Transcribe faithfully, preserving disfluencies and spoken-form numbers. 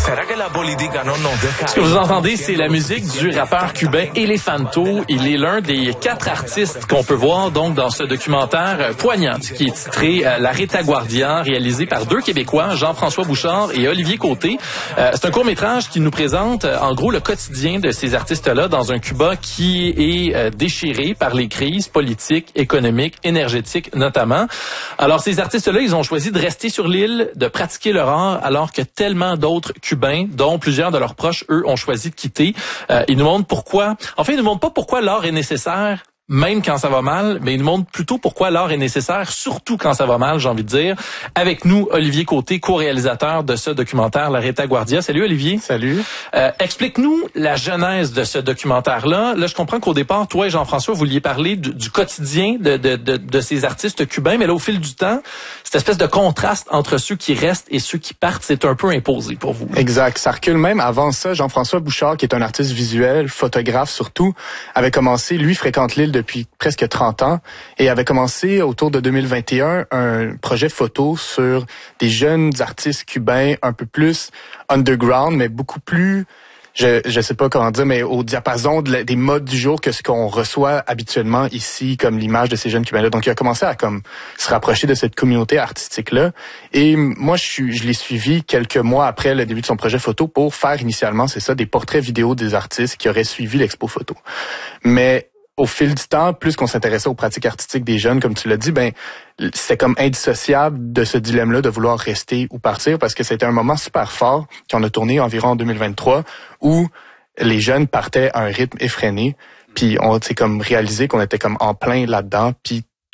Ce que vous entendez, c'est la musique du rappeur cubain Elefanto. Il est l'un des quatre artistes qu'on peut voir donc dans ce documentaire poignant qui est titré euh, La Retaguardia, réalisé par deux Québécois, Jean-François Bouchard et Olivier Côté. Euh, c'est un court-métrage qui nous présente euh, en gros le quotidien de ces artistes-là dans un Cuba qui est euh, déchiré par les crises politiques, économiques, énergétiques notamment. Alors ces artistes-là, ils ont choisi de rester sur l'île, de pratiquer leur art, alors que tellement d'autres Cubains, dont plusieurs de leurs proches, eux, ont choisi de quitter. Euh, ils nous montrent pourquoi... Enfin, ils nous montrent pas pourquoi l'art est nécessaire, même quand ça va mal, mais il nous montre plutôt pourquoi l'art est nécessaire, surtout quand ça va mal, j'ai envie de dire. Avec nous, Olivier Côté, co-réalisateur de ce documentaire, La Retaguardia. Salut Olivier. Salut. Euh, explique-nous la genèse de ce documentaire-là. Là, je comprends qu'au départ, toi et Jean-François, vous vouliez parler du, du quotidien de, de, de, de ces artistes cubains, mais là, au fil du temps, cette espèce de contraste entre ceux qui restent et ceux qui partent, c'est un peu imposé pour vous. Exact. Ça recule même. Avant ça, Jean-François Bouchard, qui est un artiste visuel, photographe surtout, avait commencé, lui, fréquente l'île depuis presque trente ans et avait commencé autour de deux mille vingt et un un projet photo sur des jeunes artistes cubains un peu plus underground, mais beaucoup plus, je je sais pas comment dire, mais au diapason de la, des modes du jour que ce qu'on reçoit habituellement ici, comme l'image de ces jeunes Cubains-là. Donc, il a commencé à comme se rapprocher de cette communauté artistique-là. Et moi, je suis, je l'ai suivi quelques mois après le début de son projet photo pour faire initialement, c'est ça, des portraits vidéo des artistes qui auraient suivi l'expo photo. Mais au fil du temps, plus qu'on s'intéressait aux pratiques artistiques des jeunes, comme tu l'as dit, ben c'était comme indissociable de ce dilemme-là de vouloir rester ou partir, parce que c'était un moment super fort qu'on a tourné environ en deux mille vingt-trois, où les jeunes partaient à un rythme effréné, puis on s'est comme réalisé qu'on était comme en plein là-dedans, puis